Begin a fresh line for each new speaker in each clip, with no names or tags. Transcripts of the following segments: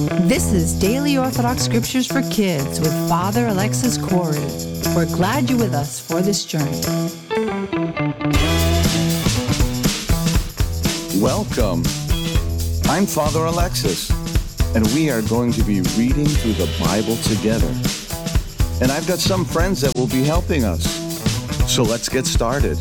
This is Daily Orthodox Scriptures for Kids with Father Alexis Corey. We're glad you're with us for this journey.
Welcome. I'm Father Alexis, and we are going to be reading through the Bible together. And I've got some friends that will be helping us. So let's get started.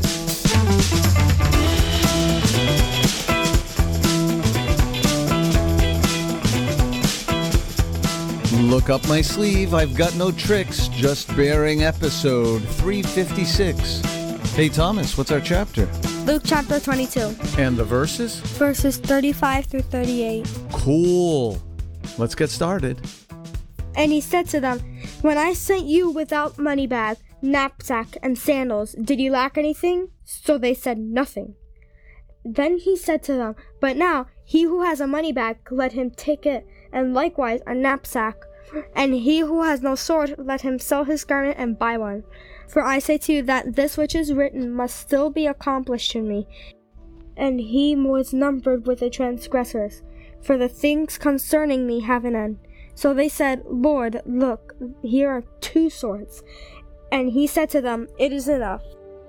Look up my sleeve, I've got no tricks, just bearing episode 356. Hey Thomas, what's our chapter?
Luke chapter 22.
And the verses?
Verses 35 through 38.
Cool. Let's get started.
And he said to them, "When I sent you without money bag, knapsack, and sandals, did you lack anything?" So they said, "Nothing." Then he said to them, "But now, he who has a money bag, let him take it, and likewise a knapsack. And he who has no sword, let him sell his garment and buy one. For I say to you that this which is written must still be accomplished in me." And he was numbered with the transgressors, for the things concerning me have an end. So they said, "Lord, look, here are 2 swords." And he said to them, "It is enough."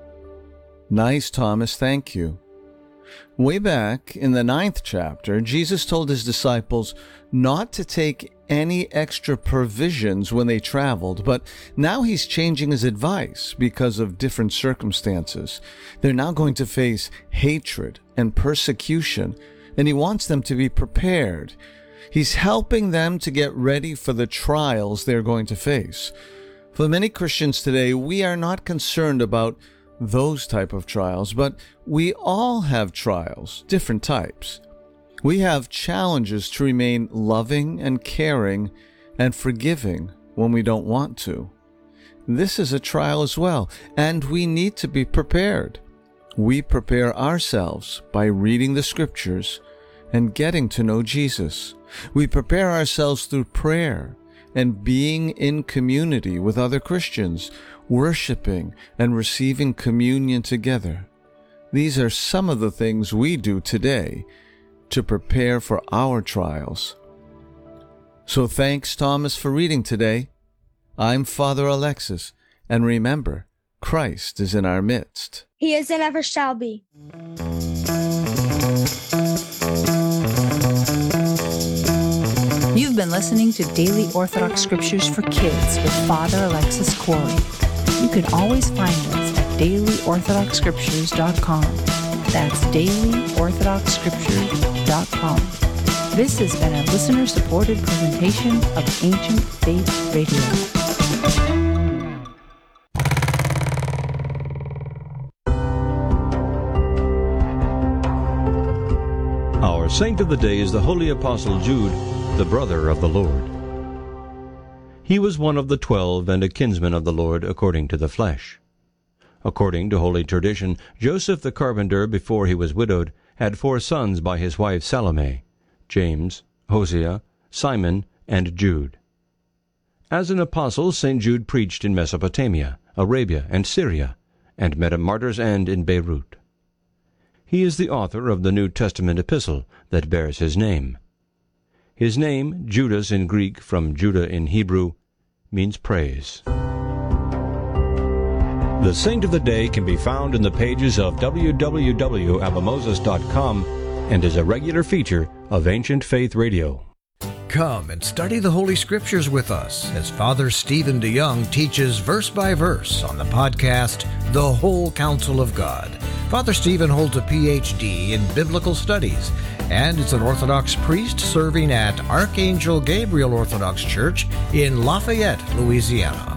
Nice, Thomas, thank you. Way back in the 9th chapter, Jesus told his disciples not to take any extra provisions when they traveled, but now he's changing his advice because of different circumstances. They're now going to face hatred and persecution, and he wants them to be prepared. He's helping them to get ready for the trials they're going to face. For many Christians today, we are not concerned about those type of trials, but we all have trials, different types. We have challenges to remain loving and caring and forgiving when we don't want to. This is a trial as well, and we need to be prepared. We prepare ourselves by reading the scriptures and getting to know Jesus. We prepare ourselves through prayer and being in community with other Christians, worshiping and receiving communion together. These are some of the things we do today to prepare for our trials. So thanks, Thomas, for reading today. I'm Father Alexis, and remember, Christ is in our midst.
He is and ever shall be.
You've been listening to Daily Orthodox Scriptures for Kids with Father Alexis Corey. You can always find us at dailyorthodoxscriptures.com. That's dailyorthodoxscriptures.com. This has been a listener-supported presentation of Ancient Faith Radio.
Our saint of the day is the Holy Apostle Jude, the brother of the Lord. He was one of the 12 and a kinsman of the Lord according to the flesh. According to holy tradition, Joseph the carpenter, before he was widowed, had 4 sons by his wife Salome: James, Hosea, Simon, and Jude. As an apostle, St. Jude preached in Mesopotamia, Arabia, and Syria, and met a martyr's end in Beirut. He is the author of the New Testament epistle that bears his name. His name, Judas in Greek from Judah in Hebrew, means praise. The Saint of the Day can be found in the pages of www.abamoses.com and is a regular feature of Ancient Faith Radio.
Come and study the Holy Scriptures with us as Father Stephen DeYoung teaches verse by verse on the podcast, The Whole Counsel of God. Father Stephen holds a Ph.D. in Biblical Studies and is an Orthodox priest serving at Archangel Gabriel Orthodox Church in Lafayette, Louisiana.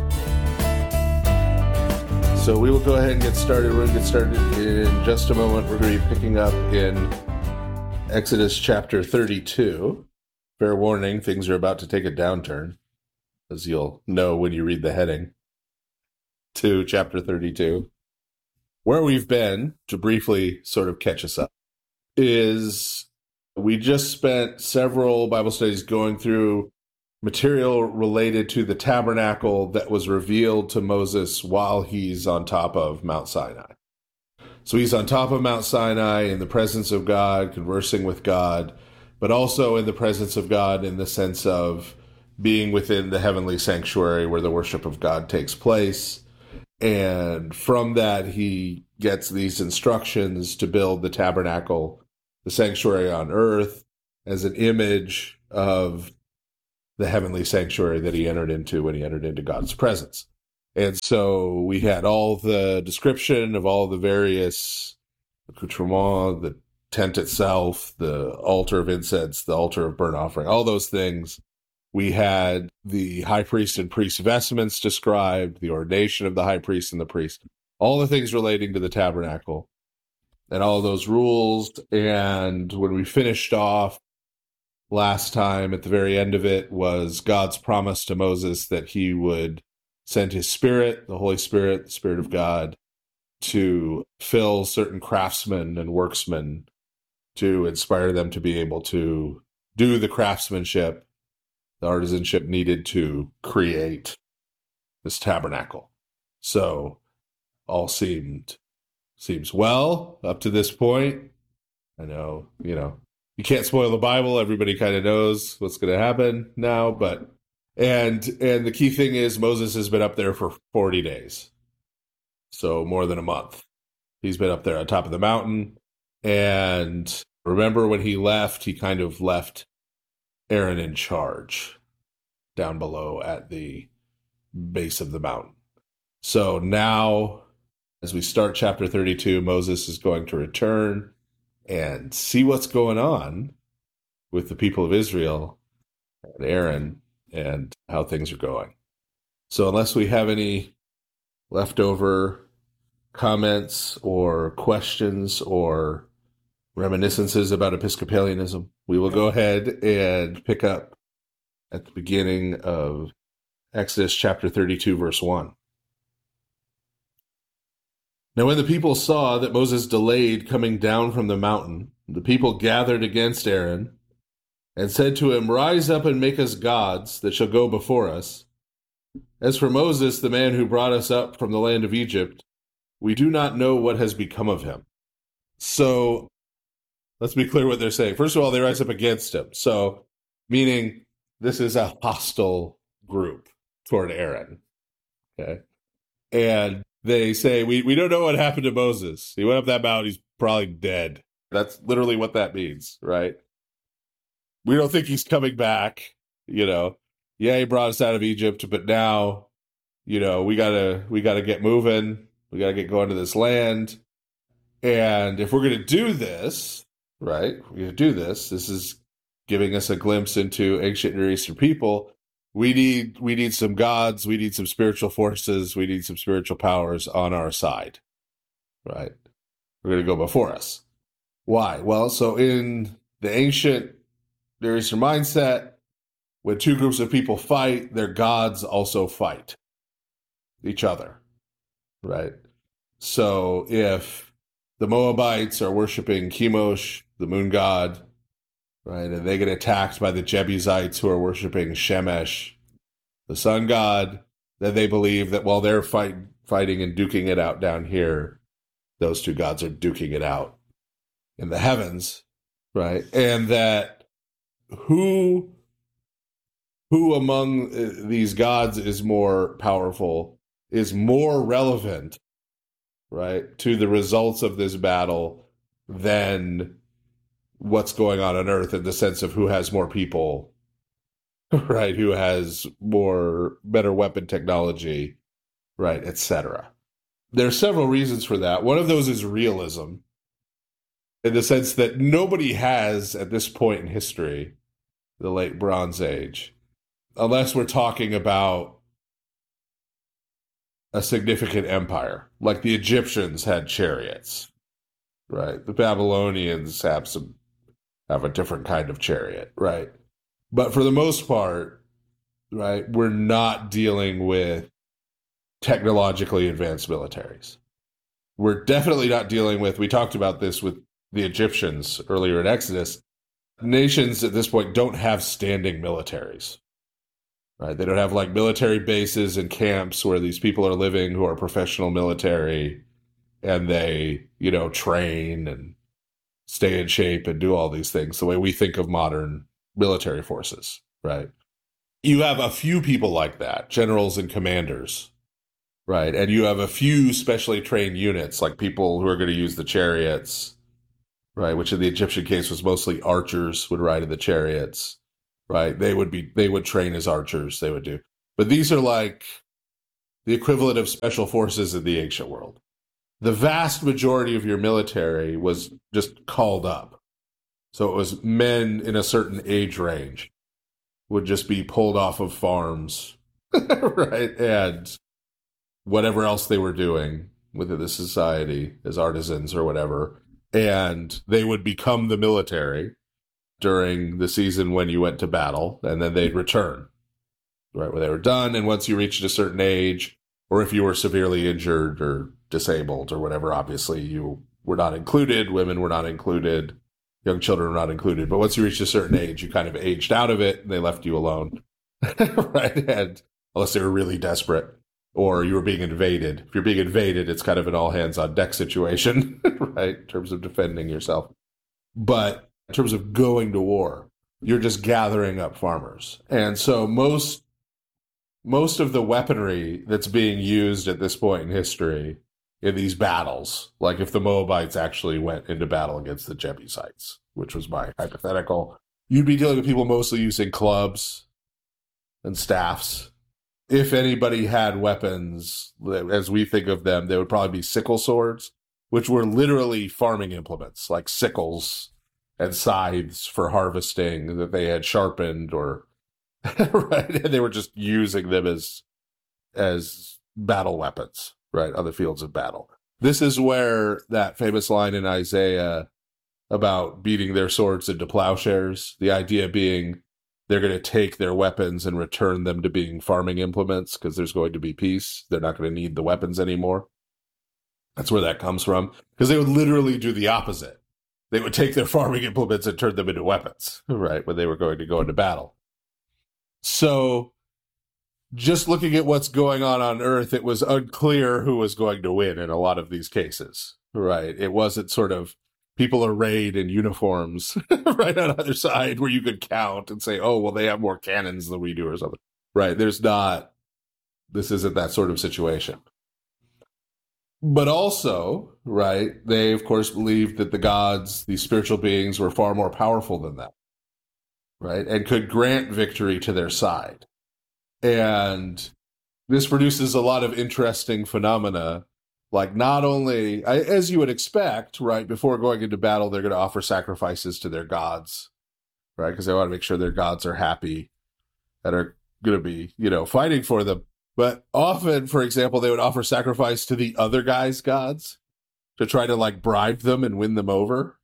So we will go ahead and get started. We're going to get started in just a moment. We're going to be picking up in Exodus chapter 32. Fair warning, things are about to take a downturn, as you'll know when you read the heading to chapter 32. Where we've been, to briefly sort of catch us up, is we just spent several Bible studies going through material related to the tabernacle that was revealed to Moses while he's on top of Mount Sinai. So he's on top of Mount Sinai in the presence of God, conversing with God. but also in the presence of God in the sense of being within the heavenly sanctuary where the worship of God takes place. And from that, he gets these instructions to build the tabernacle, the sanctuary on earth, as an image of the heavenly sanctuary that he entered into when he entered into God's presence. And so we had all the description of all the various accoutrements, the tent itself, the altar of incense, the altar of burnt offering, all those things. We had the high priest and priest vestments described, the ordination of the high priest and the priest, all the things relating to the tabernacle and all those rules. And when we finished off last time, at the very end of it, was God's promise to Moses that he would send his Spirit, the Holy Spirit, the Spirit of God, to fill certain craftsmen and worksmen, to inspire them to be able to do the craftsmanship, the artisanship needed to create this tabernacle. So all seems well up to this point. I know, you can't spoil the Bible. Everybody kind of knows what's going to happen now, but and the key thing is Moses has been up there for 40 days. So more than a month. He's been up there on top of the mountain. And remember when he left, he kind of left Aaron in charge down below at the base of the mountain. So now, as we start chapter 32, Moses is going to return and see what's going on with the people of Israel and Aaron and how things are going. So unless we have any leftover comments or questions or reminiscences about Episcopalianism, we will go ahead and pick up at the beginning of Exodus chapter 32, verse 1. Now when the people saw that Moses delayed coming down from the mountain, the people gathered against Aaron and said to him, "Rise up and make us gods that shall go before us. As for Moses, the man who brought us up from the land of Egypt, we do not know what has become of him." So let's be clear what they're saying. First of all, they rise up against him. So meaning this is a hostile group toward Aaron. Okay. And they say, we don't know what happened to Moses. He went up that mountain. He's probably dead. That's literally what that means, right? We don't think he's coming back, Yeah, he brought us out of Egypt, but now, we gotta get moving. We gotta get going to this land. And if we're gonna do this, right? This is giving us a glimpse into ancient Near Eastern people. We need some gods. We need some spiritual forces. We need some spiritual powers on our side, right? We're going to go before us. Why? Well, so in the ancient Near Eastern mindset, when two groups of people fight, their gods also fight each other, right? So if the Moabites are worshiping Chemosh, the moon god, right, and they get attacked by the Jebusites who are worshiping Shemesh, the sun god, then they believe that while they're fighting and duking it out down here, those two gods are duking it out in the heavens, right? And that who among these gods is more powerful is more relevant, right, to the results of this battle than what's going on earth in the sense of who has more people, right, who has better weapon technology, right, etc. There are several reasons for that. One of those is realism, in the sense that nobody has, at this point in history, the late Bronze Age, unless we're talking about a significant empire, like the Egyptians had chariots, right? The Babylonians have a different kind of chariot, right? But for the most part, right, we're not dealing with technologically advanced militaries. We're definitely not dealing with, we talked about this with the Egyptians earlier in Exodus, nations at this point don't have standing militaries, right? They don't have like military bases and camps where these people are living who are professional military and they, train and stay in shape and do all these things the way we think of modern military forces, right? You have a few people like that, generals and commanders, right? And you have a few specially trained units, like people who are going to use the chariots, right? Which in the Egyptian case was mostly archers would ride in the chariots, right? They would train as archers, they would do. But these are like the equivalent of special forces in the ancient world. The vast majority of your military was just called up. So it was men in a certain age range would just be pulled off of farms, right? And whatever else they were doing within the society as artisans or whatever. And they would become the military during the season when you went to battle, and then they'd return, right, when they were done. And once you reached a certain age, or if you were severely injured or disabled or whatever, obviously you were not included, women were not included, young children were not included. But once you reached a certain age, you kind of aged out of it and they left you alone, right? And unless they were really desperate or you were being invaded. If you're being invaded, it's kind of an all hands on deck situation, right? In terms of defending yourself. But in terms of going to war, you're just gathering up farmers. And so most of the weaponry that's being used at this point in history in these battles, like if the Moabites actually went into battle against the Jebusites, which was my hypothetical, you'd be dealing with people mostly using clubs and staffs. If anybody had weapons, as we think of them, they would probably be sickle swords, which were literally farming implements, like sickles and scythes for harvesting that they had sharpened or right, and they were just using them as battle weapons, right, on the fields of battle. This is where that famous line in Isaiah about beating their swords into plowshares, the idea being they're going to take their weapons and return them to being farming implements because there's going to be peace. They're not going to need the weapons anymore. That's where that comes from, because they would literally do the opposite. They would take their farming implements and turn them into weapons, right, when they were going to go into battle. So just looking at what's going on Earth, it was unclear who was going to win in a lot of these cases, right? It wasn't sort of people arrayed in uniforms, right, on either side where you could count and say, oh, well, they have more cannons than we do or something, right? This isn't that sort of situation. But also, right, they, of course, believed that the gods, these spiritual beings, were far more powerful than them, right, and could grant victory to their side. And this produces a lot of interesting phenomena, like not only, as you would expect, right, before going into battle, they're going to offer sacrifices to their gods, right, because they want to make sure their gods are happy and are going to be, fighting for them. But often, for example, they would offer sacrifice to the other guy's gods to try to, like, bribe them and win them over,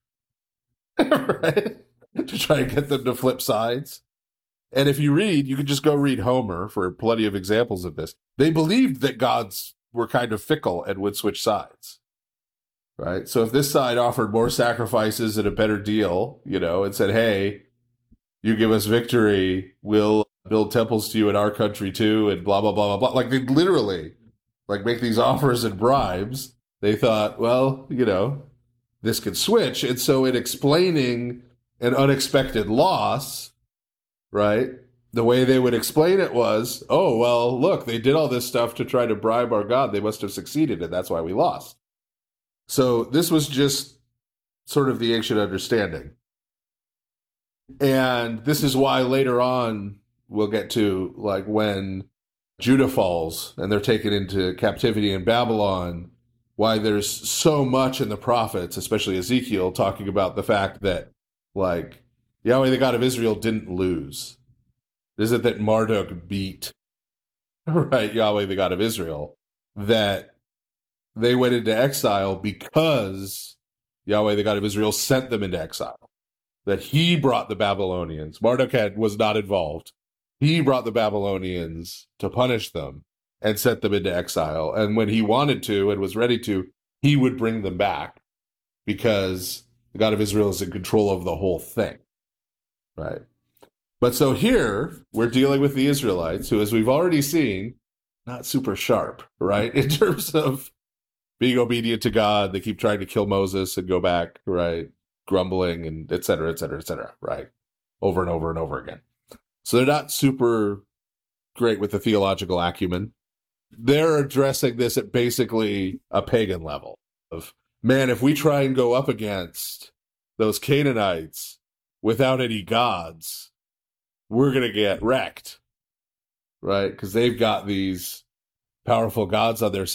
right? To try and get them to flip sides. And if you could just go read Homer for plenty of examples of this. They believed that gods were kind of fickle and would switch sides, right? So if this side offered more sacrifices and a better deal, and said, hey, you give us victory, we'll build temples to you in our country too, and blah, blah, blah, blah, blah. Like, they literally, make these offers and bribes. They thought, well, this could switch. And so in explaining an unexpected loss, right, the way they would explain it was, oh, well, look, they did all this stuff to try to bribe our God. They must have succeeded, and that's why we lost. So this was just sort of the ancient understanding. And this is why later on, we'll get to, when Judah falls and they're taken into captivity in Babylon, why there's so much in the prophets, especially Ezekiel, talking about the fact that, Yahweh, the God of Israel, didn't lose. It isn't that Marduk beat, right, Yahweh, the God of Israel, that they went into exile because Yahweh, the God of Israel, sent them into exile. That he brought the Babylonians. Marduk was not involved. He brought the Babylonians to punish them and sent them into exile. And when he wanted to and was ready to, he would bring them back because the God of Israel is in control of the whole thing, right? But so here, we're dealing with the Israelites, who, as we've already seen, not super sharp, right? In terms of being obedient to God, they keep trying to kill Moses and go back, right? grumbling, and et cetera, et cetera, et cetera, right? Over and over and over again. So they're not super great with the theological acumen. They're addressing this at basically a pagan level of, man, if we try and go up against those Canaanites without any gods, we're going to get wrecked, right? Because they've got these powerful gods on their side.